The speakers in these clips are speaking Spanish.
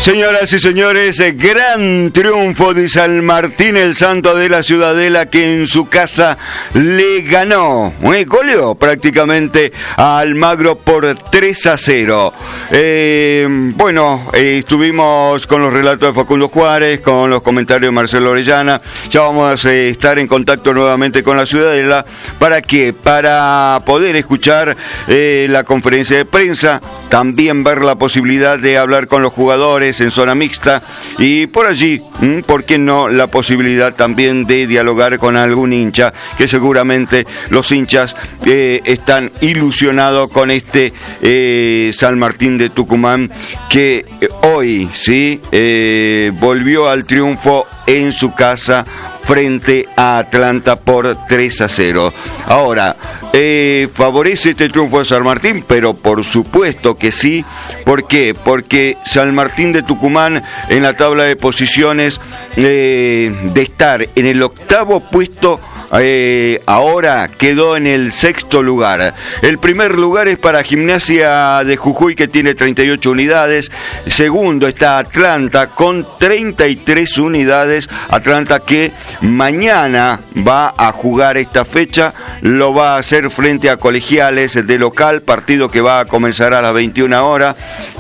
Señoras y señores, gran triunfo de San Martín, el santo de la Ciudadela, que en su casa le ganó, goleó prácticamente a Almagro por 3-0. Estuvimos con los relatos de Facundo Juárez, con los comentarios de Marcelo Orellana. Ya vamos a estar en contacto nuevamente con la Ciudadela. ¿Para qué? Para poder escuchar la conferencia de prensa, también ver la posibilidad de hablar con los jugadores en zona mixta y por allí, ¿por qué no?, la posibilidad también de dialogar con algún hincha, que seguramente los hinchas están ilusionados con este San Martín de Tucumán, que hoy volvió al triunfo en su casa frente a Atlanta por 3-0. Ahora, ¿favorece este triunfo de San Martín? Pero por supuesto que sí. ¿Por qué? Porque San Martín de Tucumán, en la tabla de posiciones, de estar en el 8º puesto, ahora quedó en el 6º lugar. El primer lugar es para Gimnasia de Jujuy, que tiene 38 unidades. Segundo está Atlanta con 33 unidades. Atlanta que mañana va a jugar esta fecha, lo va a hacer frente a Colegiales de local, partido que va a comenzar a las 21 horas.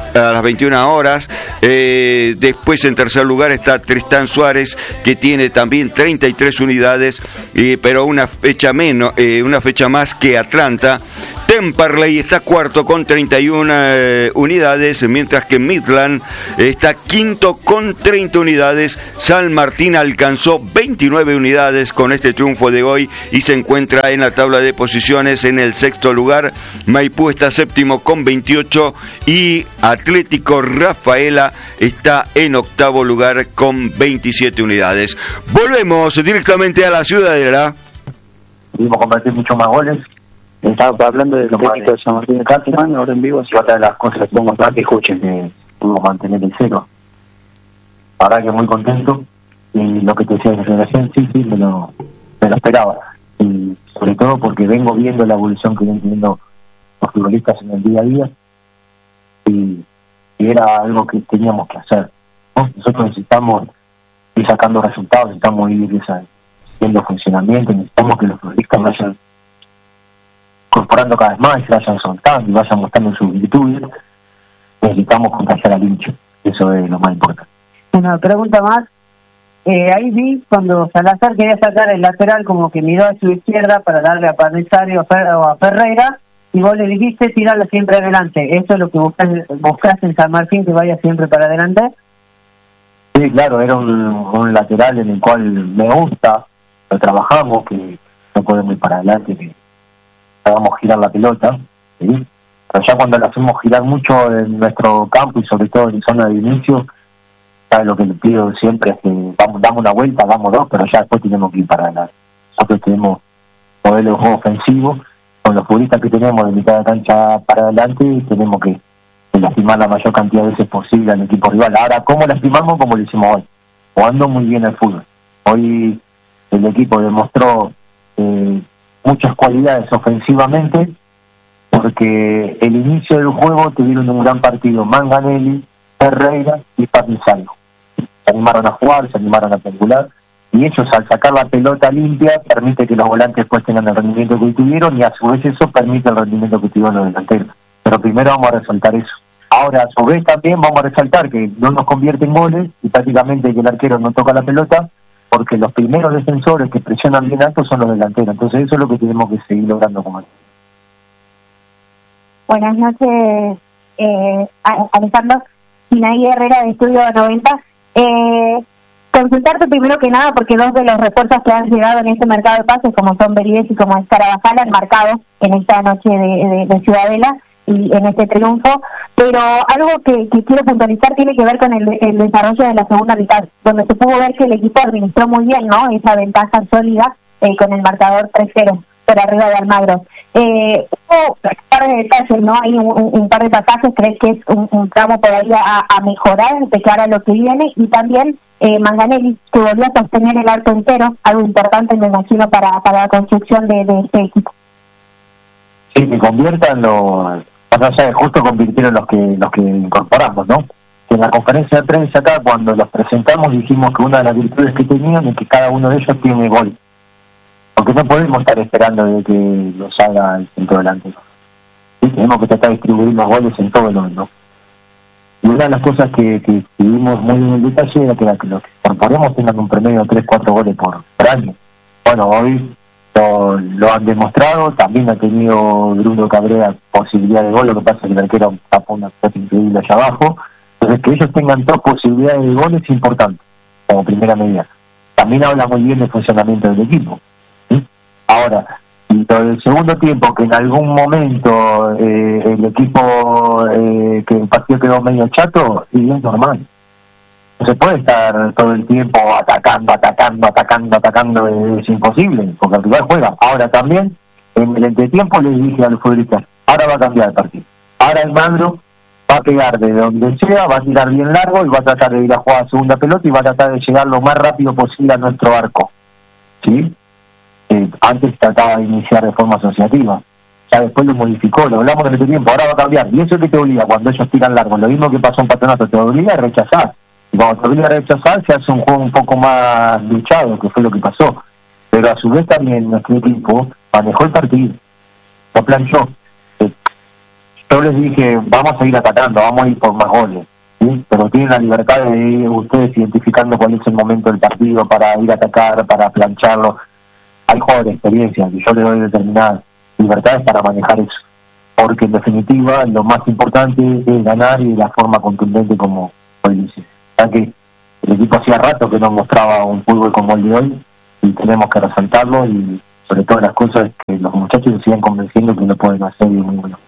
Después, en tercer lugar, está Tristán Suárez, que tiene también 33 unidades, pero una fecha más que Atlanta. Temperley está cuarto con 31 unidades, mientras que Midland está quinto con 30 unidades. San Martín alcanzó 29 unidades con este triunfo de hoy y se encuentra en la tabla de posiciones en el 6º lugar. Maipú está séptimo con 28 y Atlético Rafaela está en 8º lugar con 27 unidades. Volvemos directamente a la Ciudadela. Pudimos convertir muchos más goles. Estaba hablando de los Atlético de San Martín de Tucumán, ahora en vivo. Y otra de las cosas que pongo acá, que escuchen, que pudimos mantener el 0. Ahora que muy contento. Y lo que te decía de la generación, sí, me lo esperaba. Y sobre todo porque vengo viendo la evolución que vienen teniendo los futbolistas en el día a día. Y era algo que teníamos que hacer, ¿no? Nosotros necesitamos ir sacando resultados, necesitamos ir haciendo funcionamiento, necesitamos que los futbolistas vayan incorporando cada vez más, se vayan soltando y vayan mostrando sus virtudes. Necesitamos contagiar al hincha, eso es lo más importante. Una pregunta más. Ahí vi cuando Salazar quería sacar el lateral, como que miró a su izquierda para darle a Panizario o a Ferreira, y vos le dijiste tirarlo siempre adelante. ¿Eso es lo que buscás en San Martín, que vaya siempre para adelante? Sí, claro, era un lateral en el cual me gusta, lo trabajamos, que no podemos ir para adelante, que hagamos girar la pelota, ¿sí? Pero ya cuando la hacemos girar mucho en nuestro campo y sobre todo en zona de inicio, ¿sabes? Lo que le pido siempre es que damos una vuelta, damos dos, pero ya después tenemos que ir para adelante. Nosotros tenemos modelo de juego ofensivo, con los futbolistas que tenemos de mitad de cancha para adelante, y tenemos que lastimar la mayor cantidad de veces posible al equipo rival. Ahora, ¿cómo lastimamos? Como lo hicimos hoy, jugando muy bien el fútbol. Hoy el equipo demostró muchas cualidades ofensivamente, porque el inicio del juego tuvieron un gran partido Manganelli, Ferreira y Panizario. Se animaron a jugar, se animaron a triangular, y ellos, al sacar la pelota limpia, permite que los volantes después tengan el rendimiento que tuvieron, y a su vez eso permite el rendimiento que tuvieron los delanteros. Pero primero vamos a resaltar eso. Ahora, a su vez también vamos a resaltar que no nos convierte en goles, y prácticamente que el arquero no toca la pelota, porque los primeros defensores que presionan bien alto son los delanteros. Entonces eso es lo que tenemos que seguir logrando como equipo. Buenas noches, Alejandro. Sinaí Herrera, de Estudio 90. Consultarte primero que nada, porque dos de los refuerzos que han llegado en este mercado de pases, como son Berídez y como es Carabajal, han marcado en esta noche de Ciudadela y en este triunfo. Pero algo que quiero puntualizar tiene que ver con el desarrollo de la segunda mitad, donde se pudo ver que el equipo administró muy bien, ¿no?, esa ventaja sólida con el marcador 3-0 por arriba de Almagro. Hubo un par de detalles, ¿no? Hay un par de pasajes. ¿Crees que es un tramo por ahí a mejorar de cara a lo que viene? Y también Manganelli, que volvió a sostener el arco entero, algo importante, me imagino, para la construcción de este equipo. Sí, que conviertan justo convirtieron los que incorporamos, ¿no? Que en la conferencia de prensa acá, cuando los presentamos, dijimos que una de las virtudes que tenían es que cada uno de ellos tiene gol. Porque no podemos estar esperando de que los haga el centro delantero. ¿Sí? Tenemos que tratar de distribuir los goles en todo el mundo. Y una de las cosas que vimos muy en el detalle era que los que incorporemos tengan un promedio de 3-4 goles por año. Bueno, hoy lo han demostrado, también ha tenido Bruno Cabrera posibilidad de gol, lo que pasa es que el arquero tapó una pelota increíble allá abajo. Entonces, que ellos tengan 2 posibilidades de gol es importante, como primera medida. También habla muy bien del funcionamiento del equipo. ¿Sí? Ahora, y todo el segundo tiempo, que en algún momento el equipo, que el partido quedó medio chato, y es normal. No se puede estar todo el tiempo atacando, es imposible, porque el rival juega. Ahora también, en el entretiempo les dije a los futbolistas, ahora va a cambiar el partido. Ahora el Magro va a pegar de donde sea, va a tirar bien largo y va a tratar de ir a jugar a segunda pelota y va a tratar de llegar lo más rápido posible a nuestro arco. ¿Sí? Antes trataba de iniciar de forma asociativa. Ya después lo modificó, lo hablamos en el entretiempo, ahora va a cambiar. Y eso es que te obliga cuando ellos tiran largo. Lo mismo que pasó en Patronato, te obliga a rechazar. Y cuando te obliga a rechazar, se hace un juego un poco más luchado, que fue lo que pasó. Pero a su vez también nuestro equipo manejó el partido, lo planchó. Yo les dije, vamos a seguir atacando, vamos a ir por más goles, ¿sí? Pero tienen la libertad de ir ustedes identificando cuál es el momento del partido para ir a atacar, para plancharlo. Hay juegos de experiencia, y yo les doy determinadas libertades para manejar eso. Porque en definitiva, lo más importante es ganar y de la forma contundente como hoy dice. Ya que el equipo hacía rato que no mostraba un fútbol como el de hoy y tenemos que resaltarlo y sobre todas las cosas es que los muchachos se sigan convenciendo que lo pueden hacer y es muy bueno.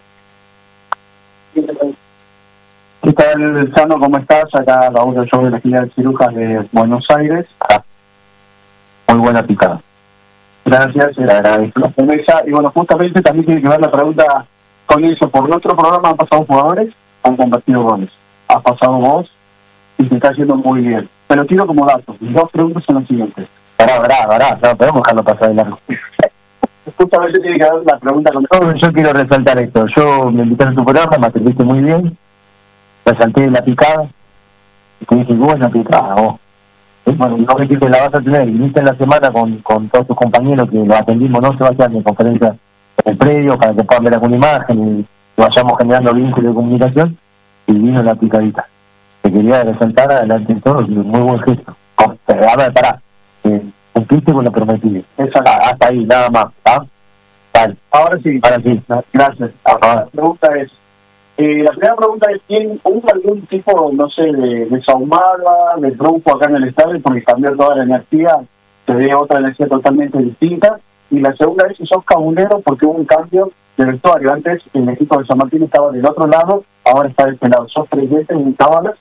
¿Qué tal, Sano? ¿Cómo estás? Acá Raúl yo de la Esquina de Cirujas de Buenos Aires. Muy buena picada. Gracias, le agradezco. Y bueno, justamente también tiene que ver la pregunta con eso. Por nuestro programa han pasado jugadores, han convertido goles. Has pasado vos y te está yendo muy bien. Pero quiero como datos. Mis 2 preguntas son las siguientes. Pará, no podemos dejarlo pasar de largo. Justamente tiene que ver la pregunta con... Yo quiero resaltar esto. Yo me invitaron a tu programa, me atendiste muy bien, resalté la picada, y te dije, buena picada, vos. Bueno, no me dijiste, la vas a tener, viniste en la semana con todos tus compañeros que lo atendimos, no Sebastián, en conferencia en el predio, para que puedan ver alguna imagen y vayamos generando vínculos de comunicación, y vino la picadita. Te quería resaltar adelante de todo, muy buen gesto. A ver, pará, cumpliste con lo prometido. Hasta ahí, nada más. ¿Ah? Vale. Ahora sí. Gracias. La pregunta es, la primera pregunta es, ¿hubo algún tipo, no sé, de sahumada, de trunco acá en el estadio porque cambió toda la energía, se ve otra energía totalmente distinta? Y la segunda es si sos cabulero porque hubo un cambio de vestuario. Antes el equipo de San Martín estaba del otro lado, ahora está de este lado. ¿Sos creyente en cábalas?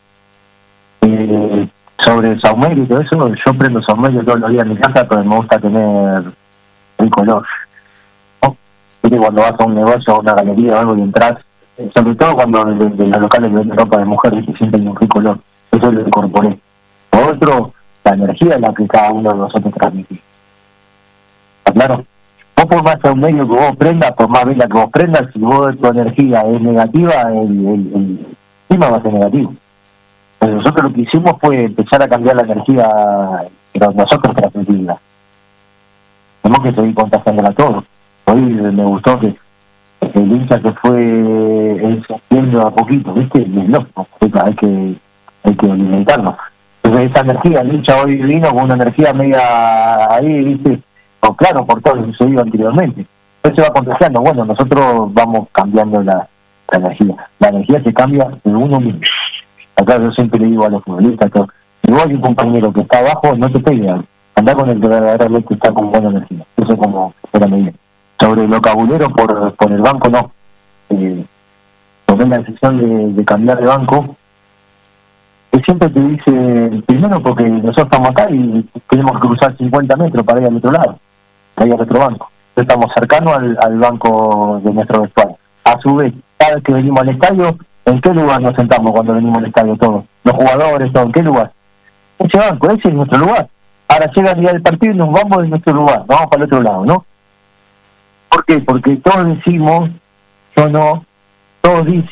Sobre saumerio y todo eso, yo prendo saumerio todos los días en mi casa, pero me gusta tener rico olor. ¿No? ¿Viste? Cuando vas a un negocio, a una galería o algo y entras, sobre todo cuando de los locales de ropa de mujer se sienten un rico olor, eso lo incorporé. Por otro, la energía es la que cada uno de nosotros transmite. ¿Está claro? Vos por más saumerio que vos prendas, por más vela que vos prendas, si vos tu energía es negativa, el clima va a ser negativo. Entonces nosotros lo que hicimos fue empezar a cambiar la energía, pero nosotros transmitirla. Tenemos que seguir contagiándola a todos. Hoy me gustó que el hincha que fue sintiendo a poquito, ¿viste? Y es loco, hay que alimentarnos. Entonces esa energía, el hincha hoy vino con una energía media ahí, ¿viste? O claro, por todo lo que sucedió anteriormente. Entonces se va contagiando. Bueno, nosotros vamos cambiando la energía. La energía se cambia de uno mismo. Acá yo siempre le digo a los futbolistas que si vos hay un compañero que está abajo, no te pegues, andá con el que verdaderamente está con buena energía. Eso es como era medida. Sobre lo cabulero por el banco, no. Tomé la decisión de cambiar de banco, que siempre te dice, primero porque nosotros estamos acá y tenemos que cruzar 50 metros para ir al otro lado, para ir al otro banco. Entonces estamos cercanos al banco de nuestro vestuario. A su vez, cada vez que venimos al estadio, ¿en qué lugar nos sentamos cuando venimos al estadio todos? Los jugadores, todos, ¿en qué lugar? Ese banco, ese es nuestro lugar. Ahora llega el día del partido y nos vamos de nuestro lugar, nos vamos para el otro lado, ¿no? ¿Por qué? Porque todos decimos, yo no, todos dicen,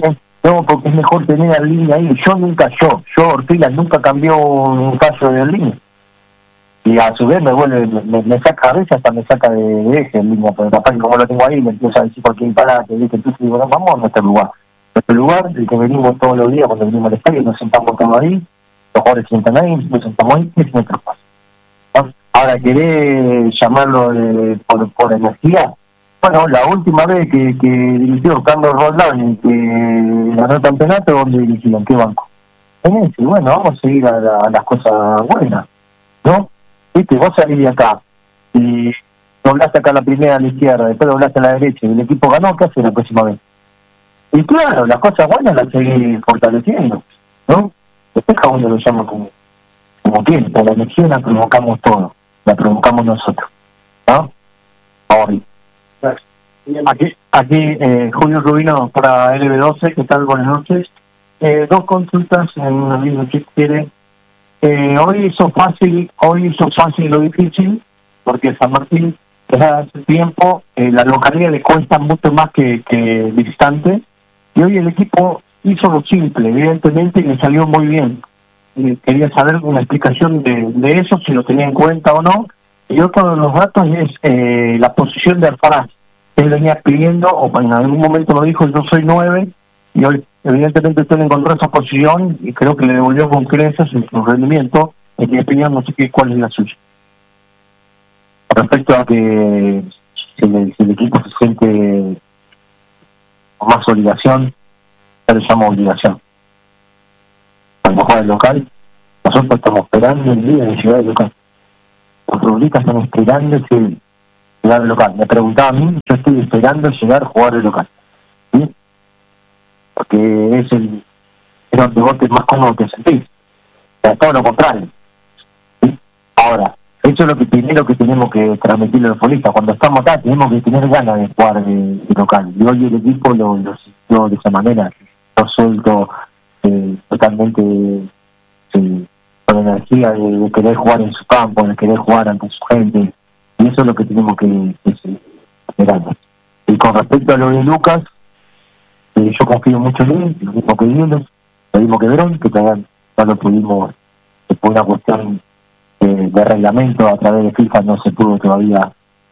No, porque es mejor tener a línea ahí. Yo Ortila nunca cambió un caso de línea. Y a su vez me saca, a veces hasta me saca de eje en línea, porque capaz que como lo tengo ahí me empieza a decir cualquier disparate, ¿viste? Entonces digo, no, vamos a nuestro lugar. Nuestro lugar, el que venimos todos los días cuando venimos al estadio, nos sentamos todos ahí, los jugadores se sientan ahí, nos sentamos ahí, es nuestro espacio. ¿No? Ahora, ¿querés llamarlo por energía? Bueno, la última vez que dirigió Carlos Roldán y que ganó el campeonato, ¿dónde dirigió? ¿En qué banco? En ese. Bueno, vamos a seguir a las cosas buenas, ¿no? Viste, vos salís de acá y doblaste acá la primera a la izquierda, después doblaste a la derecha y el equipo ganó, ¿qué hace la próxima vez? Y claro, las cosas buenas las seguís fortaleciendo, ¿no? Después cada uno lo llama como quiere, pero la energía la provocamos todos, la provocamos nosotros, ¿no? Hoy. Aquí Julio Rubino para LB12, ¿qué tal? Buenas noches. Dos consultas en una misma que quiere. Hoy hizo fácil lo difícil, porque San Martín desde hace tiempo la localidad le cuesta mucho más que visitante, y hoy el equipo hizo lo simple, evidentemente, y le salió muy bien. Quería saber una explicación de eso, si lo tenía en cuenta o no. Y otro de los datos es la posición de Alfaraz. Él venía pidiendo, o en algún momento lo dijo, yo soy 9, y hoy evidentemente usted encontró esa posición y creo que le devolvió con creces en su rendimiento. En mi opinión, no sé cuál es la suya. Respecto a que si el equipo se siente con más obligación, ya le llamo obligación. Cuando juega el local, nosotros estamos esperando el día de llegar al local. Los futbolistas están esperando llegar al local. Me preguntaba a mí, yo estoy esperando llegar a jugar el local. ¿Sí? Porque es el deporte más cómodo que sentís. O sea, todo lo contrario. ¿Sí? Ahora, eso es lo que primero que tenemos que transmitirle a los futbolistas. Cuando estamos acá tenemos que tener ganas de jugar de local. Y hoy el equipo lo sintió de esa manera. Lo suelto totalmente con energía de querer jugar en su campo, de querer jugar ante su gente. Y eso es lo que tenemos que esperar. Y con respecto a lo de Lucas, yo confío mucho en él, lo mismo que Dios, lo mismo que Verón, que todavía no lo pudimos, por una cuestión de reglamento a través de FIFA no se pudo todavía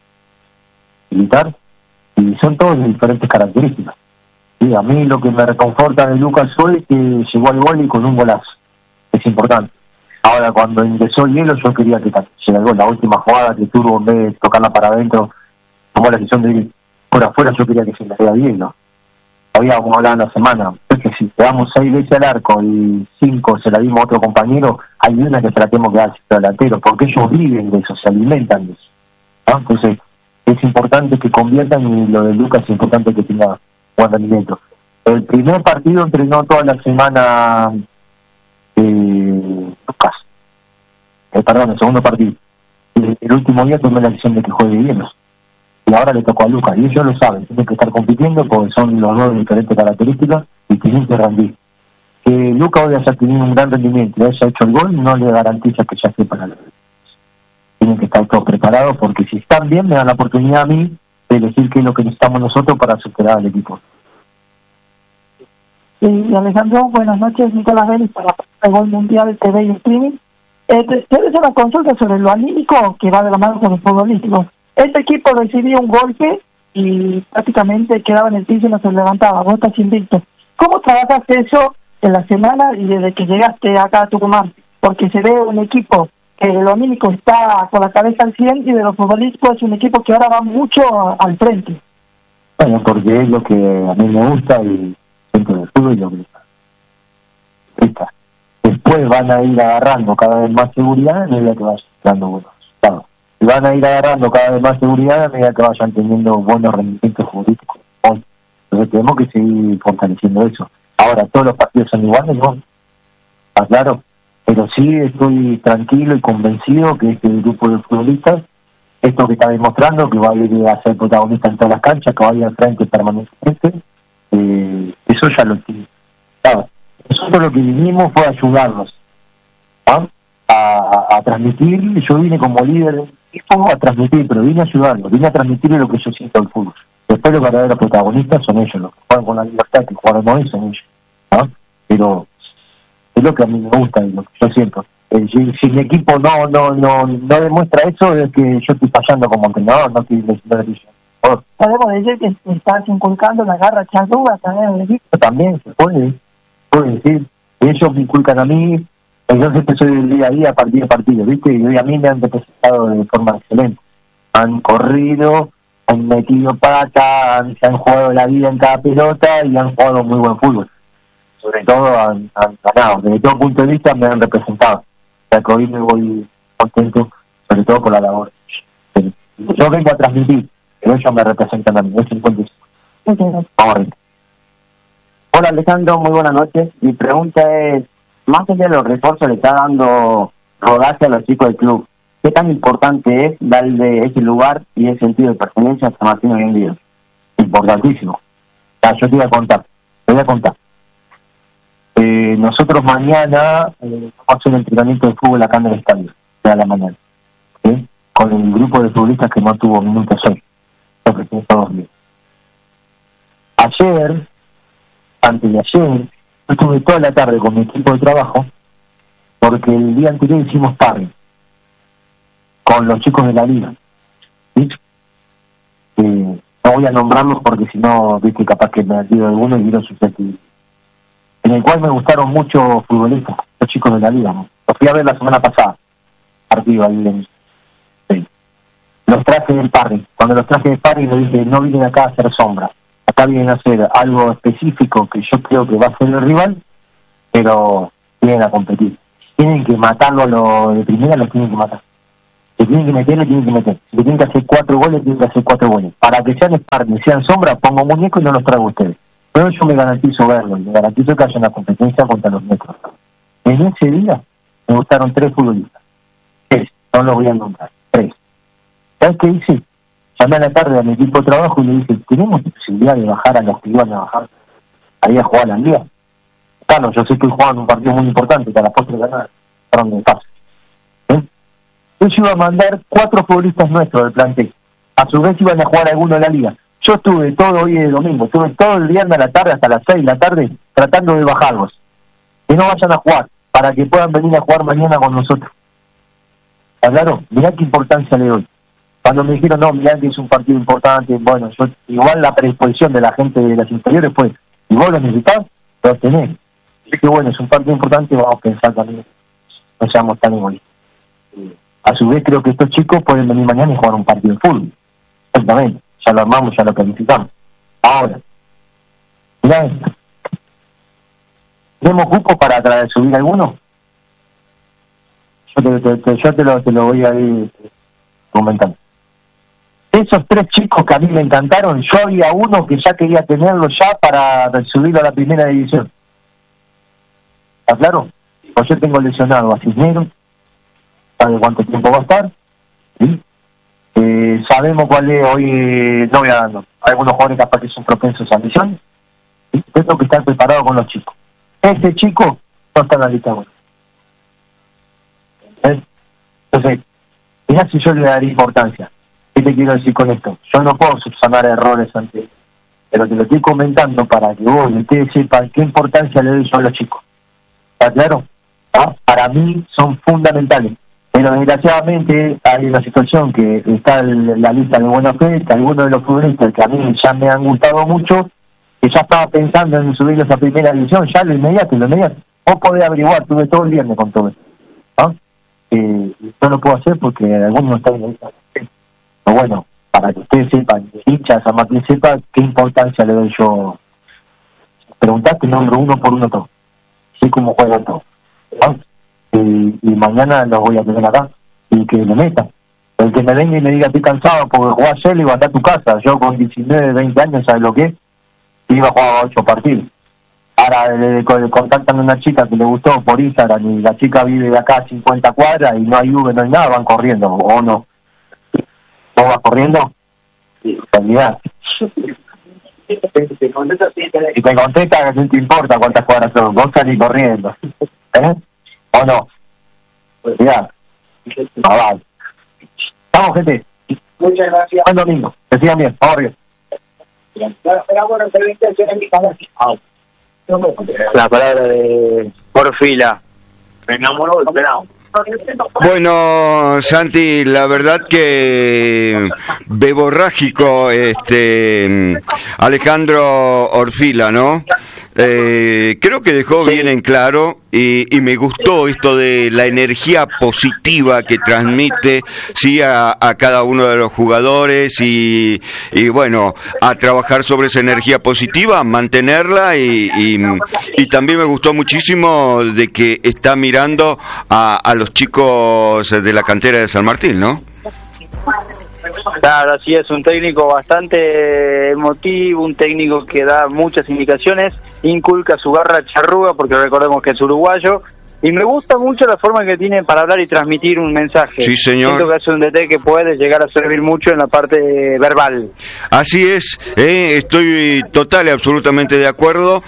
evitar, y son todos de diferentes características. Y a mí lo que me reconforta de Lucas hoy es que llegó al gol y con un golazo, es importante. Ahora, cuando ingresó el hielo, yo quería que llegara el gol. La última jugada que tuvo, en vez de tocarla para adentro, tomó la decisión de ir por afuera, yo quería que se la diera bien, ¿no? Habíamos hablado en la semana, es que si te damos 6 veces al arco y 5 se la dimos a otro compañero, hay una que se la tenemos que dar al delantero, porque ellos viven de eso, se alimentan de eso, ¿no? Entonces, es importante que conviertan, y lo de Lucas es importante que tenga buen rendimiento. El primer partido entrenó toda la semana Lucas. El segundo partido. El último día tomé la decisión de que juegue bien. Y ahora le tocó a Lucas. Y ellos lo saben. Tienen que estar compitiendo porque son los dos de diferentes características y tienen que rendir. Que Lucas hoy haya tenido un gran rendimiento y haya hecho el gol, no le garantiza que ya esté para la... Tienen que estar todos preparados, porque si están bien, me dan la oportunidad a mí de elegir qué es lo que necesitamos nosotros para superar al equipo. Sí, Alejandro, buenas noches. Nicolás Vélez para el Gol Mundial TV y Streaming. Te hacer una consulta sobre lo anímico que va de la mano con los futbolísticos. Este equipo recibió un golpe y prácticamente quedaba en el piso y no se levantaba. Vos estás invicto. ¿Cómo trabajas eso en la semana y desde que llegaste acá a Tucumán? Porque se ve un equipo que lo anímico está con la cabeza al 100 y de los futbolísticos es un equipo que ahora va mucho al frente. Bueno, porque es lo que a mí me gusta y dentro del fútbol lo que está. Después van a ir agarrando cada vez más seguridad a medida que vayan dando buenos resultados. Y van a ir agarrando cada vez más seguridad a medida que vayan teniendo buenos rendimientos futbolísticos. Entonces tenemos que seguir fortaleciendo eso. Ahora, todos los partidos son iguales, ¿no? Está claro. Pero sí estoy tranquilo y convencido que este grupo de futbolistas, esto que está demostrando, que va a ir a ser protagonista en todas las canchas, que va a ir al frente permanentemente, eso ya lo tiene. Claro. Nosotros lo que vinimos fue ayudarlos, ¿no? a transmitir. Yo vine como líder del equipo a transmitir, pero vine a ayudarlos, vine a transmitirle lo que yo siento al fútbol. Después los verdaderos protagonistas son ellos, los que juegan con la libertad que jugaron hoy son ellos. pero es lo que a mí me gusta y lo que yo siento. Si mi equipo no demuestra eso, es que yo estoy fallando como entrenador, no estoy diciendo. Podemos decir que estás inculcando la garra charrúa también en el equipo. También se puede decir. Ellos me inculcan a mí, yo siempre soy del día a día, partido a partido, ¿viste? Y hoy a mí me han representado de forma excelente. Han corrido, han metido pata, se han jugado la vida en cada pelota y han jugado muy buen fútbol. Sobre todo han ganado. Desde todo punto de vista me han representado. O sea que hoy me voy contento, sobre todo por la labor. Yo vengo a transmitir, pero ellos me representan a mí. Es 55. Vamos a ver. Hola Alejandro, muy buenas noches. Mi pregunta es, más allá de los refuerzos le está dando rodaje a los chicos del club, ¿qué tan importante es darle ese lugar y ese sentido de pertenencia a San Martín hoy en día? Importantísimo. O sea, yo te voy a contar. Nosotros mañana vamos a hacer un entrenamiento de fútbol acá en el estadio, a la mañana, ¿sí? Con el grupo de futbolistas que no tuvo minutos hoy. Todos bien. Antes de ayer, yo estuve toda la tarde con mi equipo de trabajo, porque el día anterior hicimos sparring con los chicos de la liga, ¿sí? No voy a nombrarlos porque si no, viste, capaz que me olvido de uno y quiero susceptible. En el cual me gustaron mucho futbolistas, los chicos de la liga, ¿no? Los fui a ver la semana pasada, partido ahí sí. Los traje del sparring. Cuando los traje del sparring le dije, no vienen acá a hacer sombra, acá vienen a hacer algo específico que yo creo que va a ser el rival, pero vienen a competir. Tienen que matarlo de primera, los tienen que matar. Si tienen que meter, le tienen que meter. Si tienen que hacer 4 goles, tienen que hacer 4 goles. Para que sean sparring, sean sombra, pongo muñeco y no los traigo a ustedes. Pero yo me garantizo verlo, me garantizo que haya una competencia contra los metros. En ese día me gustaron 3 futbolistas. 3, no los voy a nombrar, 3. ¿Sabes qué hice? Llamé a la tarde a mi equipo de trabajo y le dije, ¿tenemos posibilidad de bajar a los que iban a bajar ahí a jugar a la liga? Claro, yo sé que estoy jugando un partido muy importante, que a la postre ganar, perdón, de pase. Yo iba a mandar 4 futbolistas nuestros del plantel. A su vez iban a jugar alguno de la liga. Yo estuve todo hoy de domingo, estuve todo el viernes a la tarde hasta las 6 de la tarde tratando de bajarlos. Que no vayan a jugar, para que puedan venir a jugar mañana con nosotros. ¿Está claro? Mirá qué importancia le doy. Cuando me dijeron, no, mirá que es un partido importante, bueno, yo igual la predisposición de la gente de las inferiores fue, y vos lo necesitás, lo tenés. Así que bueno, es un partido importante, vamos a pensar también, no seamos tan egoístas. A su vez creo que estos chicos pueden venir mañana y jugar un partido de fútbol. Exactamente. Ya lo armamos, ya lo planificamos. Ahora, mirá esto. ¿Tenemos cupo para subir alguno? Yo te lo voy a ir comentando. Esos 3 chicos que a mí me encantaron, yo había uno que ya quería tenerlo ya para subirlo a la primera división. ¿Está claro? Pues yo tengo lesionado a Cisneros, sabe cuánto tiempo va a estar, ¿sí? Sabemos cuál es, hoy no voy a darlo. Hay algunos jugadores capaz que son propensos a lesiones, ¿sí? Tengo que estar preparado con los chicos. Ese chico no está en la lista buena. Entonces, mirá si yo le daría importancia. ¿Qué te quiero decir con esto? Yo no puedo subsanar errores antes, pero te lo estoy comentando para que vos y ustedes sepan qué importancia le doy yo a los chicos. ¿Está claro? ¿Ah? Para mí son fundamentales. Pero desgraciadamente hay una situación que está en la lista de buena fe, que algunos de los futbolistas que a mí ya me han gustado mucho, que ya estaba pensando en subirlos a primera división, ya lo inmediato. Vos podés averiguar, tuve todo el viernes con todo eso. ¿Ah? Yo lo puedo hacer porque algunos no están en la lista. Pero bueno, para que ustedes sepan, hinchas, San Martín sepa qué importancia le doy yo. Preguntaste, nombro uno por uno todo. Sé cómo juegan todos. ¿No? Y mañana los voy a tener acá y que le metan. El que me venga y me diga estoy cansado porque jugué ayer, le iba a andar a tu casa. Yo con 19, 20 años, ¿sabes lo que es? Iba a jugar 8 partidos. Ahora le contactan a una chica que le gustó por Instagram y la chica vive de acá a 50 cuadras y no hay Uber, no hay nada, van corriendo, o no. ¿Vos vas corriendo? Sí. Calidad. Y te contesta que no te importa cuántas cuadras son, vos salís corriendo. ¿O no? Pues ya. Vale. Vamos, gente. Muchas gracias. Buen domingo. Que sigan bien. Vamos arriba. Esperamos la entrevista en mi canal. La palabra de Orfila. Me enamoró del pelado. Bueno, Santi, la verdad que beborrágico Alejandro Orfila, ¿no? Creo que dejó bien en claro y me gustó esto de la energía positiva que transmite a cada uno de los jugadores y bueno, a trabajar sobre esa energía positiva, mantenerla y también me gustó muchísimo de que está mirando a los chicos de la cantera de San Martín, ¿no? Claro, así es, un técnico bastante emotivo, un técnico que da muchas indicaciones, inculca su garra charrúa, porque recordemos que es uruguayo, y me gusta mucho la forma que tiene para hablar y transmitir un mensaje. Sí, señor. Siento que es un DT que puede llegar a servir mucho en la parte verbal. Así es, estoy total y absolutamente de acuerdo.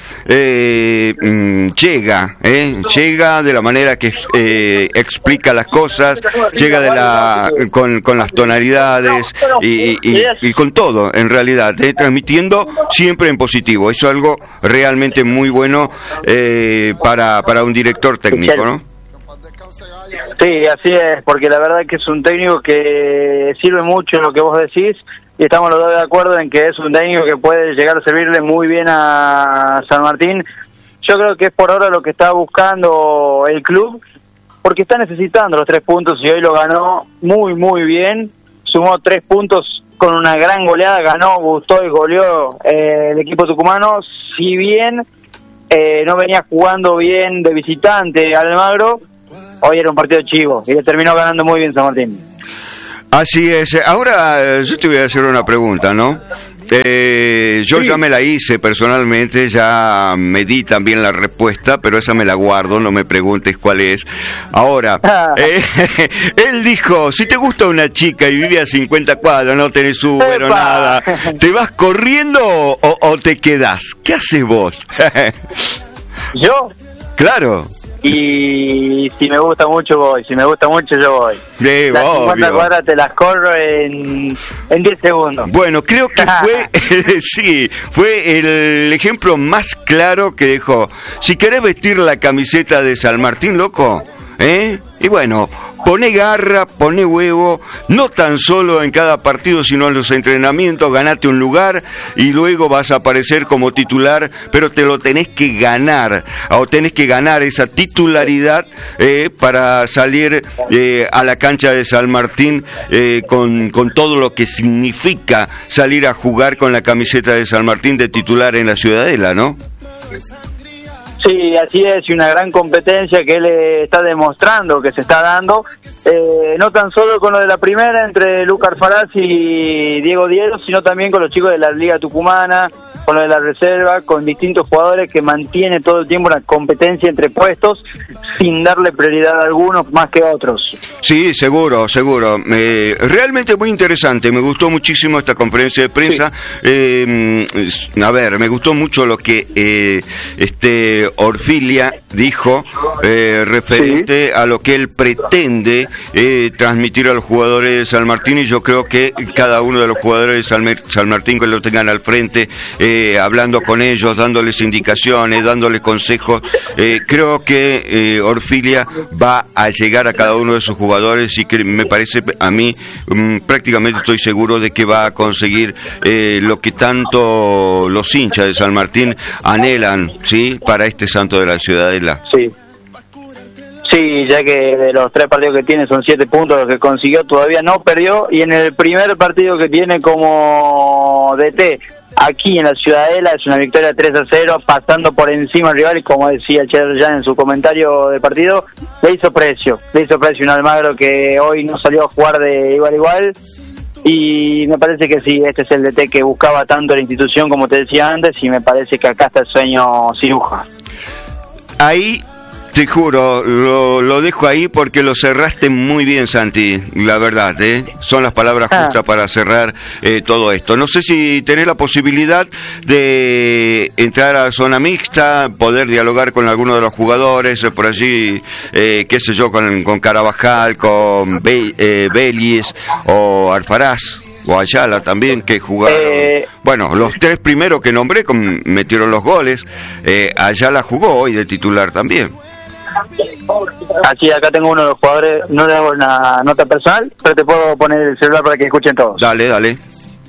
Llega de la manera que explica las cosas, llega con las tonalidades y con todo, en realidad, transmitiendo siempre en positivo. Eso es algo realmente muy bueno para un director técnico, ¿no? Sí, así es, porque la verdad que es un técnico que sirve mucho en lo que vos decís y estamos los dos de acuerdo en que es un técnico que puede llegar a servirle muy bien a San Martín. Yo creo que es por ahora lo que está buscando el club, porque está necesitando los 3 puntos y hoy lo ganó muy, muy bien. Sumó 3 puntos con una gran goleada, ganó, gustó y goleó el equipo tucumano. Si bien no venía jugando bien de visitante Almagro, hoy era un partido chivo y le terminó ganando muy bien San Martín. Así es. Ahora yo te voy a hacer una pregunta, ¿no? Yo ya me la hice personalmente, ya me di también la respuesta, pero esa me la guardo, no me preguntes cuál es. Ahora, él dijo, si te gusta una chica y vive a 50 cuadras, no tenés Uber o nada, ¿te vas corriendo o te quedás? ¿Qué haces vos? ¿Yo? Claro. Y si me gusta mucho voy, si me gusta mucho yo voy. Las 50 cuadras te las corro en 10 segundos. Bueno, creo que fue el ejemplo más claro que dejó. Si querés vestir la camiseta de San Martín, loco, y bueno, poné garra, poné huevo, no tan solo en cada partido, sino en los entrenamientos, ganate un lugar y luego vas a aparecer como titular, pero te lo tenés que ganar, o tenés que ganar esa titularidad para salir a la cancha de San Martín con todo lo que significa salir a jugar con la camiseta de San Martín de titular en la Ciudadela, ¿no? Sí, así es, y una gran competencia que él está demostrando que se está dando, no tan solo con lo de la primera entre Lucas Alfaraz y Diego Diero, sino también con los chicos de la Liga Tucumana, con lo de la reserva, con distintos jugadores que mantiene todo el tiempo una competencia entre puestos sin darle prioridad a algunos más que a otros. Sí, seguro. Realmente muy interesante, me gustó muchísimo esta conferencia de prensa. Sí. A ver, me gustó mucho lo que Orfila dijo referente a lo que él pretende transmitir a los jugadores de San Martín, y yo creo que cada uno de los jugadores de San Martín que lo tengan al frente, hablando con ellos, dándoles indicaciones, dándoles consejos, creo que Orfila va a llegar a cada uno de sus jugadores y que me parece a mí, prácticamente estoy seguro de que va a conseguir lo que tanto los hinchas de San Martín anhelan, ¿sí?, para este santo de la Ciudadela. Sí, ya que de los 3 partidos que tiene son 7 puntos los que consiguió, todavía no perdió, y en el primer partido que tiene como DT aquí en la Ciudadela es una victoria 3-0, pasando por encima al rival, y como decía el Cheddar Jan en su comentario de partido, le hizo precio un Almagro que hoy no salió a jugar de igual a igual, y me parece que sí, este es el DT que buscaba tanto la institución como te decía antes, y me parece que acá está el sueño ciruja. Ahí te juro, lo dejo ahí porque lo cerraste muy bien, Santi, la verdad, son las palabras justas para cerrar todo esto. No sé si tenés la posibilidad de entrar a zona mixta, poder dialogar con alguno de los jugadores, por allí, qué sé yo, con Carabajal, con Vélez o Alfaraz. o Ayala también, que jugaron. Bueno, los 3 primeros que nombré metieron los goles. Ayala jugó hoy de titular también. Así, acá tengo uno de los jugadores, no le hago una nota personal, pero te puedo poner el celular para que escuchen todos. Dale.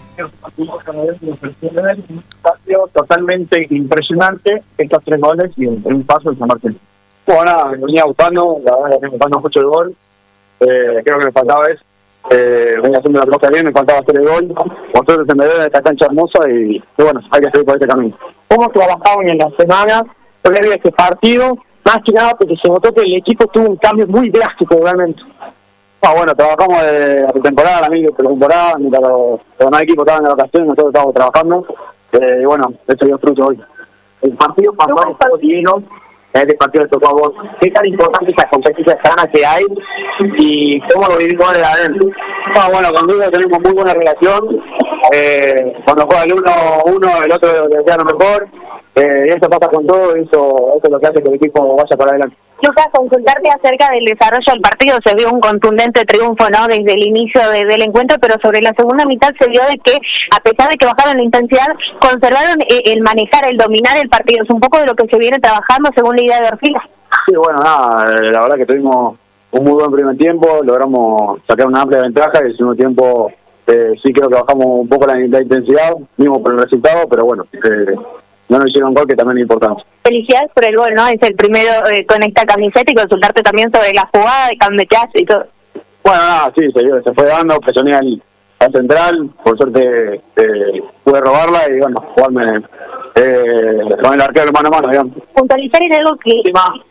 Un partido totalmente impresionante, estos 3 goles y un paso de San Martín. Bueno, nada, me venía gustando, la verdad que me gustando mucho el gol. Creo que me faltaba eso. Venía haciendo la cosa bien, me faltaba hacer el gol. Vosotros se me deben de esta cancha hermosa y bueno, hay que seguir por este camino. ¿Cómo trabajaban en la semana previa a este partido? Más que nada porque se notó que el equipo tuvo un cambio muy drástico realmente. Bueno, trabajamos de la pretemporada, la pretemporada, mientras los demás equipos estaban de vacaciones, nosotros estábamos trabajando. Y bueno, eso dio fruto hoy. El partido pasó a los llenos. Este partido le tocó a vos. ¿Qué tan importante es la competencia sana que hay y cómo lo vivimos de adentro? Bueno, con Lugo tenemos muy buena relación. Cuando juega el uno, el otro desea lo mejor. Y eso pasa con todo, eso es lo que hace que el equipo vaya para adelante. Lucas, consultarte acerca del desarrollo del partido. Se vio un contundente triunfo, ¿no?, desde el inicio del encuentro, pero sobre la segunda mitad se vio de que, a pesar de que bajaron la intensidad, conservaron el manejar, el dominar el partido. Es un poco de lo que se viene trabajando según la idea de Orfila. Sí, bueno, nada, la verdad que tuvimos un muy buen primer tiempo, logramos sacar una amplia ventaja y el segundo tiempo sí creo que bajamos un poco la intensidad, mismo por el resultado, pero bueno, no nos hicieron gol, que también es importante. Felicidades por el gol, ¿no? Es el primero con esta camiseta, y consultarte también sobre la jugada de cambiaje y todo. Bueno, nada, sí, se fue dando, presioné al central, por suerte pude robarla y bueno, jugarme con el arquero mano a mano, digamos. Puntualizar en algo que...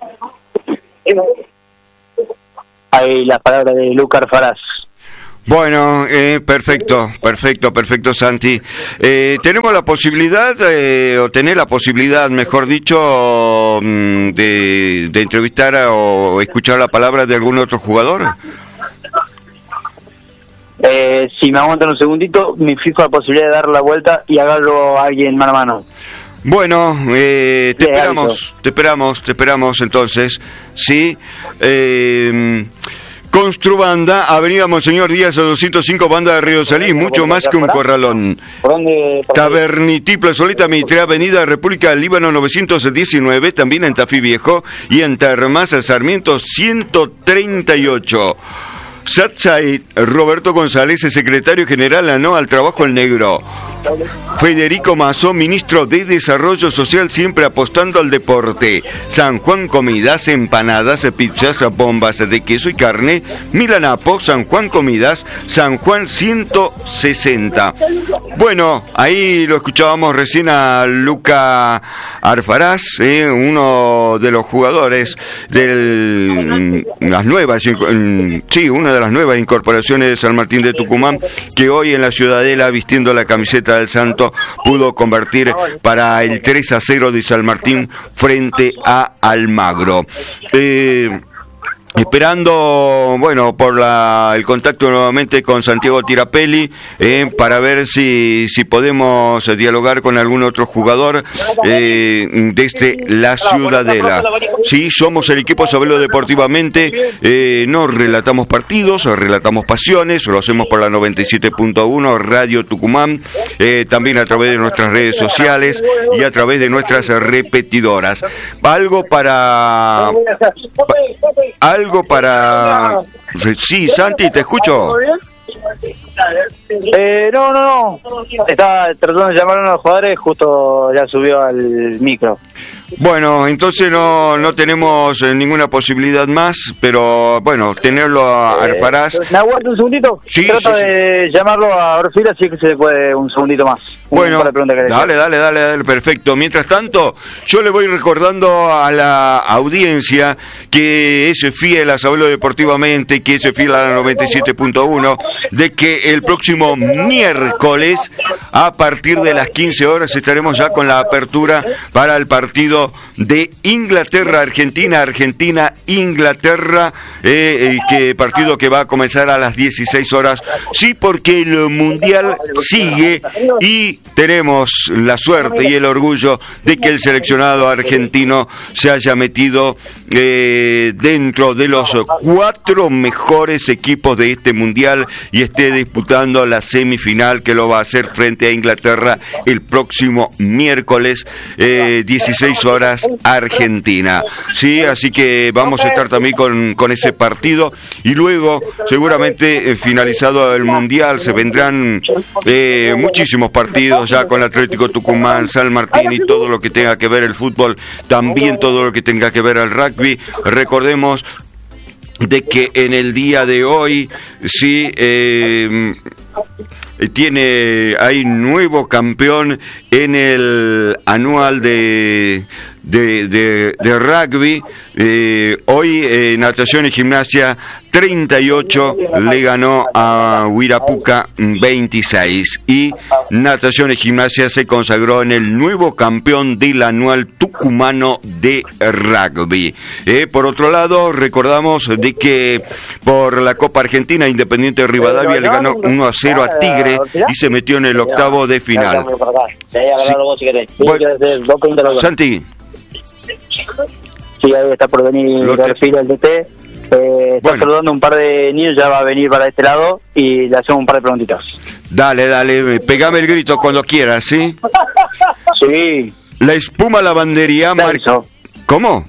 Ahí las palabras de Lucas Faraz. Bueno, perfecto, Santi. Tenemos la posibilidad, o tener la posibilidad, mejor dicho, de entrevistar o escuchar la palabra de algún otro jugador. Si me aguantan un segundito, me fijo la posibilidad de dar la vuelta y agarro a alguien mano a mano. Bueno, te esperamos entonces, ¿sí? Construbanda, Avenida Monseñor Díaz a 205, Banda de Río Salí, mucho más que un corralón. Tabernití, Plazoleta Mitre, Avenida República del Líbano 919, también en Tafí Viejo, y en Termas, Sarmiento 138. Satzai, Roberto González, secretario general ANO al Trabajo el Negro. Federico Mazó, ministro de Desarrollo Social, siempre apostando al deporte. San Juan Comidas, empanadas, pizzas, bombas de queso y carne. Milanapo, San Juan Comidas, San Juan 160. Bueno, ahí lo escuchábamos recién a Luca Arfaraz, uno de los jugadores de las nuevas, una de las nuevas incorporaciones de San Martín de Tucumán, que hoy en la Ciudadela, vistiendo la camiseta del Santo, pudo convertir para el 3-0 de San Martín frente a Almagro. Esperando, bueno, por el contacto nuevamente con Santiago Tirapelli, para ver si podemos dialogar con algún otro jugador desde la Ciudadela. Sí, somos el equipo Sabelo Deportivamente, no relatamos partidos, relatamos pasiones, lo hacemos por la 97.1 Radio Tucumán, también a través de nuestras redes sociales y a través de nuestras repetidoras. Algo para... Sí, Santi, te escucho. No. Estaba tratando de llamar a uno de los jugadores, justo ya subió al micro. Bueno, entonces no tenemos ninguna posibilidad más, pero bueno, tenerlo a Arfaraz. ¿Me aguardo un segundito? Sí, Trato de llamarlo a Orfila, así que se le puede un segundito más. Bueno, dale, perfecto. Mientras tanto, yo le voy recordando a la audiencia que es fiel a Sabelo Deportivamente, que es fiel a la 97.1, de que el próximo miércoles, a partir de las 15 horas, estaremos ya con la apertura para el partido partido de Inglaterra-Argentina, Argentina-Inglaterra, que partido que va a comenzar a las 16 horas. Sí, porque el Mundial sigue y tenemos la suerte y el orgullo de que el seleccionado argentino se haya metido dentro de los 4 mejores equipos de este Mundial y esté disputando la semifinal, que lo va a hacer frente a Inglaterra el próximo miércoles, 16 horas, Argentina. Sí, así que vamos a estar también con ese partido, y luego seguramente finalizado el Mundial se vendrán muchísimos partidos ya con Atlético Tucumán, San Martín y todo lo que tenga que ver el fútbol, también todo lo que tenga que ver al rugby. Recordemos de que en el día de hoy sí hay nuevo campeón en el anual de rugby. Hoy natación y gimnasia 38 le ganó a Huirapuca 26, y natación y gimnasia se consagró en el nuevo campeón del anual tucumano de rugby. Por otro lado, recordamos de que por la Copa Argentina, Independiente de Rivadavia le ganó 1-0 a Tigre y se metió en el octavo de final. Bueno, Santi. Sí, ahí está por venir García, el DT. Está saludando un par de niños, ya va a venir para este lado y le hacemos un par de preguntitas. Dale, pegame el grito cuando quieras, ¿sí? Sí. La espuma lavandería ¿Cómo?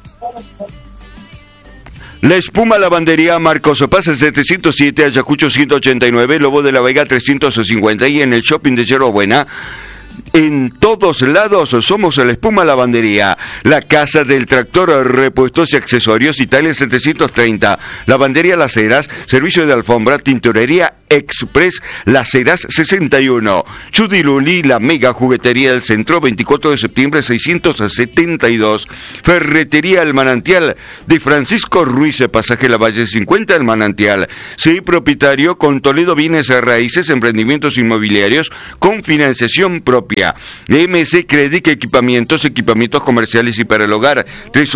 La espuma lavandería Marcos Paz 707, Ayacucho 189, Lobo de la Vega 350, y en el shopping de Yerba Buena. En todos lados somos la espuma lavandería, la casa del tractor, repuestos y accesorios, Italia 730, lavandería Las Heras, servicio de alfombra, tintorería Express Las Heras 61, Chudiluli, la mega juguetería del centro, 24 de septiembre 672, ferretería El Manantial de Francisco Ruiz, pasaje La Valle 50, El Manantial. Sí, propietario con Toledo Bienes a Raíces, emprendimientos inmobiliarios con financiación propia. MC Credit, equipamientos comerciales y para el hogar,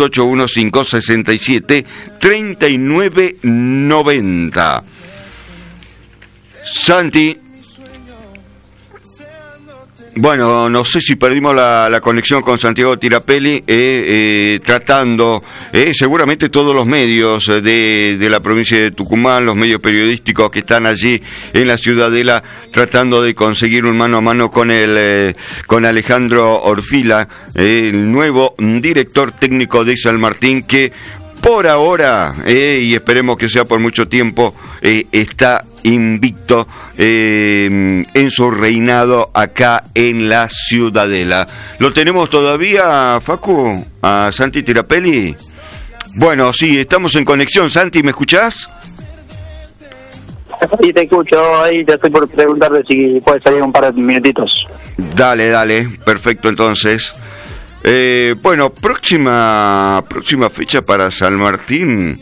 3815-67-3990. Santi, bueno, no sé si perdimos la conexión con Santiago Tirapelli, tratando, seguramente todos los medios de la provincia de Tucumán, los medios periodísticos que están allí en la Ciudadela, tratando de conseguir un mano a mano con Alejandro Orfila, el nuevo director técnico de San Martín, que por ahora, y esperemos que sea por mucho tiempo, está invicto en su reinado acá en la Ciudadela. ¿Lo tenemos todavía, Facu, a Santi Tirapelli? Bueno, sí, estamos en conexión. Santi, ¿me escuchás? Sí, te escucho. Ahí te estoy por preguntarle si puedes salir un par de minutitos. Dale, perfecto, entonces. Bueno, próxima fecha para San Martín.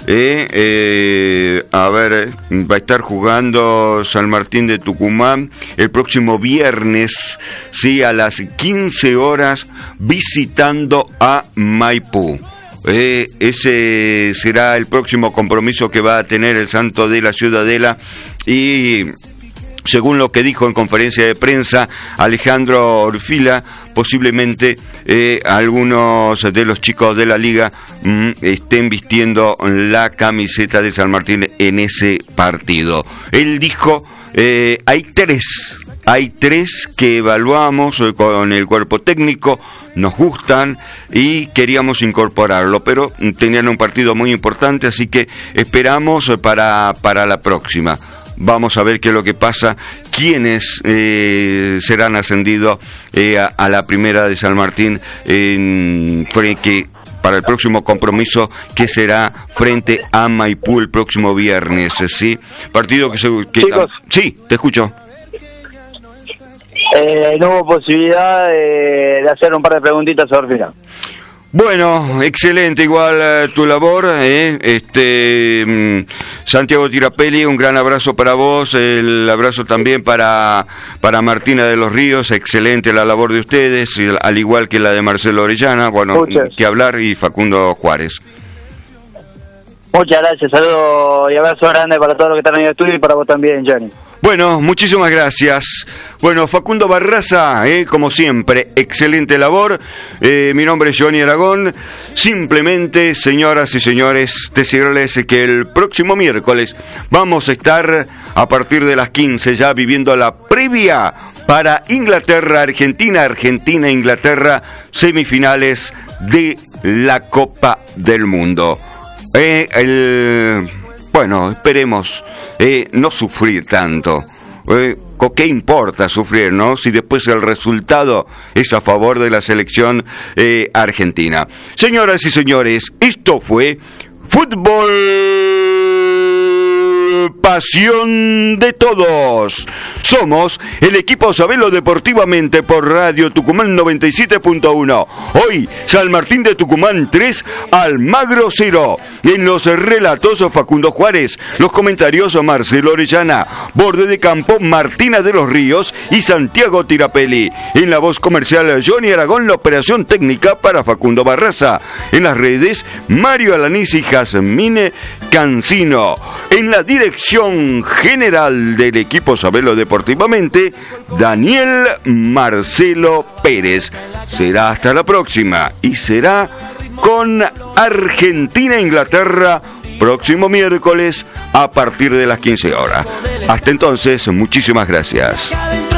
A ver, va a estar jugando San Martín de Tucumán el próximo viernes, sí, a las 15 horas, visitando a Maipú. Ese será el próximo compromiso que va a tener el Santo de la Ciudadela, y según lo que dijo en conferencia de prensa Alejandro Orfila, posiblemente algunos de los chicos de la liga estén vistiendo la camiseta de San Martín en ese partido. Él dijo, hay tres que evaluamos con el cuerpo técnico, nos gustan y queríamos incorporarlo, pero tenían un partido muy importante, así que esperamos para la próxima. Vamos a ver qué es lo que pasa, quiénes serán ascendidos a la primera de San Martín para el próximo compromiso, que será frente a Maipú el próximo viernes, ¿sí? Partido que sí, te escucho. No hubo posibilidad de hacer un par de preguntitas a Orfila. Bueno, excelente, igual tu labor, Santiago Tirapelli, un gran abrazo para vos, el abrazo también para Martina de los Ríos, excelente la labor de ustedes, al igual que la de Marcelo Orellana, bueno, que hablar, y Facundo Juárez. Muchas gracias, saludos y abrazo grande para todos los que están en el estudio y para vos también, Johnny. Bueno, muchísimas gracias. Bueno, Facundo Barraza, como siempre, excelente labor. Mi nombre es Johnny Aragón. Simplemente, señoras y señores, decirles que el próximo miércoles vamos a estar a partir de las 15 ya viviendo la previa para Inglaterra-Argentina, Argentina-Inglaterra, semifinales de la Copa del Mundo. Bueno, esperemos no sufrir tanto. ¿Qué importa sufrir, no? Si después el resultado es a favor de la selección argentina. Señoras y señores, esto fue Fútbol Pasión de Todos. Somos el equipo Sabelo Deportivamente por Radio Tucumán 97.1. Hoy, San Martín de Tucumán 3, Almagro 0. En los relatos, Facundo Juárez. Los comentarios, Marcelo Orellana. Borde de campo, Martina de los Ríos y Santiago Tirapelli. En la voz comercial, Johnny Aragón. La operación técnica para Facundo Barraza. En las redes, Mario Alanís y Jasmine Cancino. En la dirección general del equipo Sabelo Deportivamente, Daniel Marcelo Pérez. Será hasta la próxima y será con Argentina-Inglaterra próximo miércoles a partir de las 15 horas. Hasta entonces, muchísimas gracias.